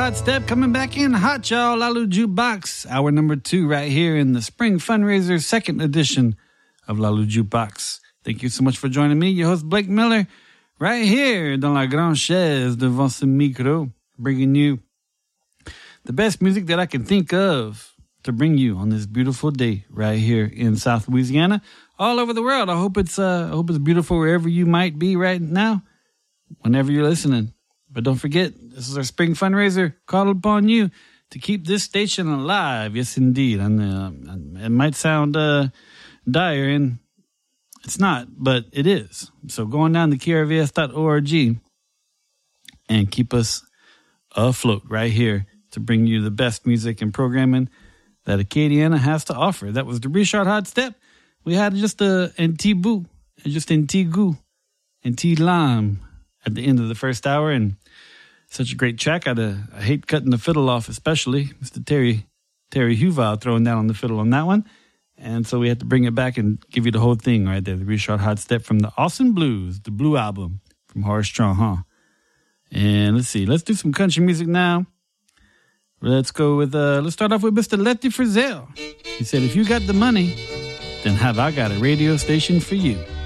Hot Step coming back in hot, y'all. Lalu Jukebox, hour number 2 right here in the Spring Fundraiser, second edition of Lalu Jukebox. Thank you so much for joining me, your host Blake Miller, right here dans la grande chaise devant ce micro, bringing you the best music that I can think of to bring you on this beautiful day right here in South Louisiana, all over the world. I hope it's beautiful wherever you might be right now, whenever you're listening. But don't forget, this is our spring fundraiser. Called upon you to keep this station alive. Yes, indeed. And it might sound dire, and it's not, but it is. So go on down to krvs.org and keep us afloat right here to bring you the best music and programming that Acadiana has to offer. That was the Richard Hot Step. We had just Ntibu, just Ntigu, Ntilam at the end of the first hour, and such a great track. I hate cutting the fiddle off, especially Mr. Terry Huval throwing down on the fiddle on that one. And so we had to bring it back and give you the whole thing right there. The Richard Hot Step from the Austin Blues, the Blue Album from Horace Strong, huh? And let's see. Let's do some country music now. Let's go with, let's start off with Mr. Letty Frizzell. He said, if you got the money, then have I got a radio station for you.